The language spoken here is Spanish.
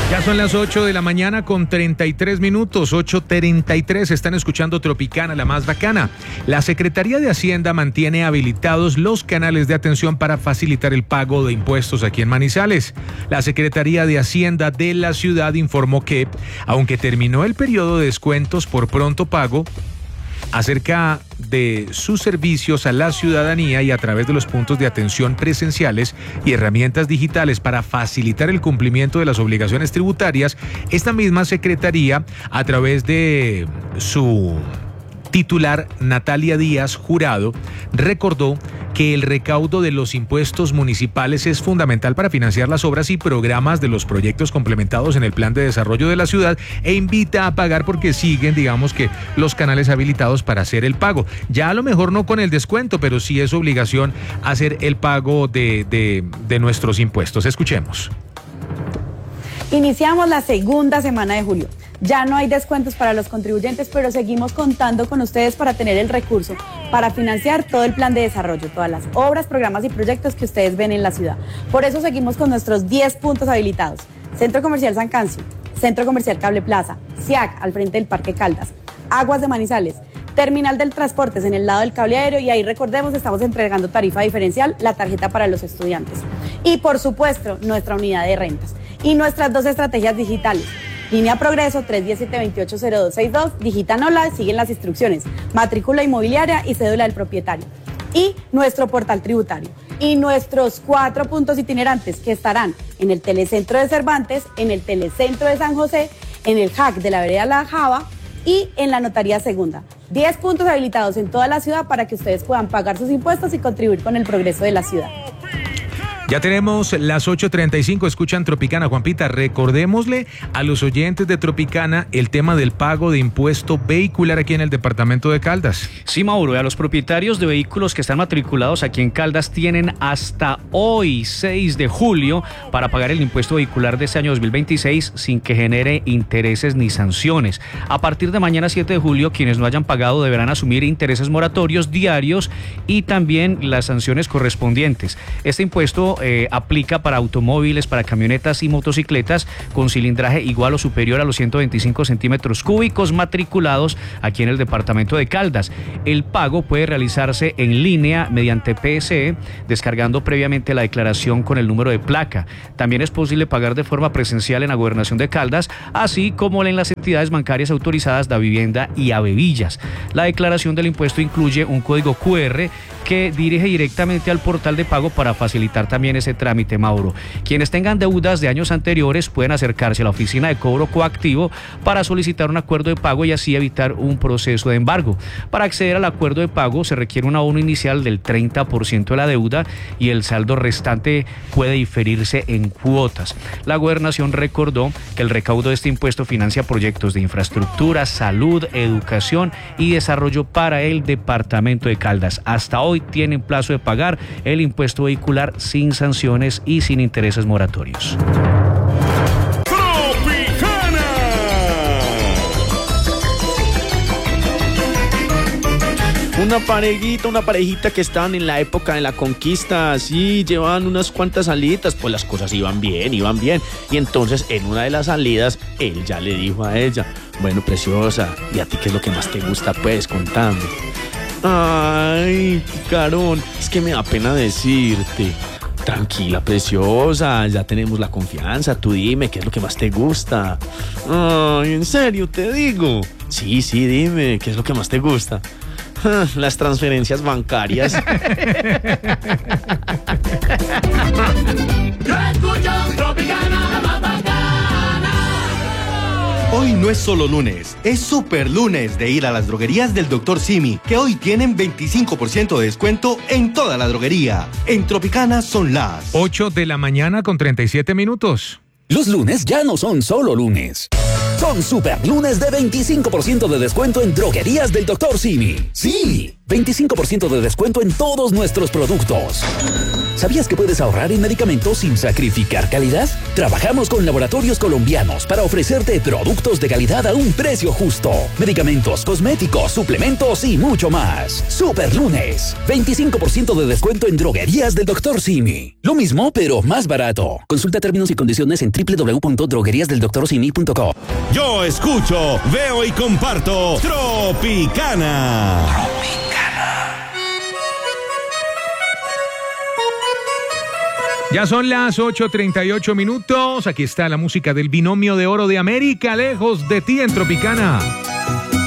Ya son las 8 de la mañana con 33 minutos, 8:33. Están escuchando Tropicana, la más bacana. La Secretaría de Hacienda mantiene habilitados los canales de atención para facilitar el pago de impuestos aquí en Manizales. La Secretaría de Hacienda de la ciudad informó que, aunque terminó el periodo de descuentos por pronto pago, acerca de sus servicios a la ciudadanía y a través de los puntos de atención presenciales y herramientas digitales para facilitar el cumplimiento de las obligaciones tributarias, esta misma secretaría, a través de su titular Natalia Díaz Jurado, recordó que el recaudo de los impuestos municipales es fundamental para financiar las obras y programas de los proyectos complementados en el plan de desarrollo de la ciudad e invita a pagar porque siguen, digamos que, los canales habilitados para hacer el pago. Ya a lo mejor no con el descuento, pero sí es obligación hacer el pago de nuestros impuestos. Escuchemos. Iniciamos la segunda semana de julio. Ya no hay descuentos para los contribuyentes, pero seguimos contando con ustedes para tener el recurso para financiar todo el plan de desarrollo, todas las obras, programas y proyectos que ustedes ven en la ciudad. Por eso seguimos con nuestros 10 puntos habilitados. Centro Comercial San Cancio, Centro Comercial Cable Plaza, SIAC al frente del Parque Caldas, Aguas de Manizales, Terminal del Transportes en el lado del cable aéreo, y ahí recordemos estamos entregando tarifa diferencial, la tarjeta para los estudiantes. Y por supuesto nuestra unidad de rentas y nuestras 2 estrategias digitales. Línea Progreso 317-280262, digita NOLA, siguen las instrucciones, matrícula inmobiliaria y cédula del propietario. Y nuestro portal tributario. Y nuestros 4 puntos itinerantes que estarán en el Telecentro de Cervantes, en el Telecentro de San José, en el JAC de la Vereda La Java y en la Notaría Segunda. 10 puntos habilitados en toda la ciudad para que ustedes puedan pagar sus impuestos y contribuir con el progreso de la ciudad. Ya tenemos las 8:35, escuchan Tropicana. Juanpita, recordémosle a los oyentes de Tropicana el tema del pago de impuesto vehicular aquí en el departamento de Caldas. Sí, Mauro, y a los propietarios de vehículos que están matriculados aquí en Caldas tienen hasta hoy, 6 de julio, para pagar el impuesto vehicular de este año 2026 sin que genere intereses ni sanciones. A partir de mañana 7 de julio, quienes no hayan pagado deberán asumir intereses moratorios diarios y también las sanciones correspondientes. Este impuesto aplica para automóviles, para camionetas y motocicletas con cilindraje igual o superior a los 125 centímetros cúbicos matriculados aquí en el departamento de Caldas. El pago puede realizarse en línea mediante PSE, descargando previamente la declaración con el número de placa. También es posible pagar de forma presencial en la Gobernación de Caldas, así como en las entidades bancarias autorizadas de Vivienda y Avevillas. La declaración del impuesto incluye un código QR que dirige directamente al portal de pago para facilitar también ese trámite, Mauro. Quienes tengan deudas de años anteriores pueden acercarse a la oficina de cobro coactivo para solicitar un acuerdo de pago y así evitar un proceso de embargo. Para acceder al acuerdo de pago se requiere un abono inicial del 30% de la deuda y el saldo restante puede diferirse en cuotas. La Gobernación recordó que el recaudo de este impuesto financia proyectos de infraestructura, salud, educación y desarrollo para el departamento de Caldas. Hasta hoy tienen plazo de pagar el impuesto vehicular sin sanciones y sin intereses moratorios. ¡Tropicana! Una parejita que estaban en la época de la conquista, así, llevaban unas cuantas salidas, pues las cosas iban bien. Y entonces, en una de las salidas, él ya le dijo a ella: bueno, preciosa, ¿y a ti qué es lo que más te gusta? Pues, contame. Ay, picarón, es que me da pena decirte. Tranquila, preciosa, ya tenemos la confianza. Tú dime, ¿qué es lo que más te gusta? Ay, en serio, te digo. Sí, dime, ¿qué es lo que más te gusta? Las transferencias bancarias. Yo escucho Tropicana, la más bacana. Hoy no es solo lunes, es super lunes de ir a las droguerías del Dr. Simi, que hoy tienen 25% de descuento en toda la droguería. En Tropicana son las 8 de la mañana con 37 minutos. Los lunes ya no son solo lunes. Son super lunes de 25% de descuento en droguerías del Dr. Simi. Sí, 25% de descuento en todos nuestros productos. ¿Sabías que puedes ahorrar en medicamentos sin sacrificar calidad? Trabajamos con laboratorios colombianos para ofrecerte productos de calidad a un precio justo. Medicamentos, cosméticos, suplementos y mucho más. Super Lunes. 25% de descuento en droguerías del Dr. Simi. Lo mismo, pero más barato. Consulta términos y condiciones en www.drogueriasdeldoctorsimi.com. Yo escucho, veo y comparto Tropicana. Ya son las 8:38 minutos. Aquí está la música del binomio de oro de América, Lejos de ti en Tropicana.